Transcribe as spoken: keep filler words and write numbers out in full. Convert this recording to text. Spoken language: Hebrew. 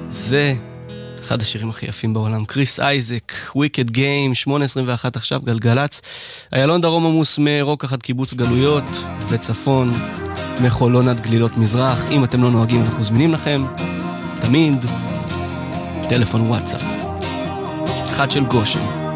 זה אחד השירים הכי יפים בעולם. קריס אייזק, Wicked Game, שמונה עשרים ואחת עכשיו, גלגלץ. איילון דרום עמוס מרוק אחת קיבוץ גלויות, וצפון מחולון עד גלילות מזרח. אם אתם לא נוהגים, אנחנו זמינים לכם תמיד טלפון וואטסאפ. אחד של גושן.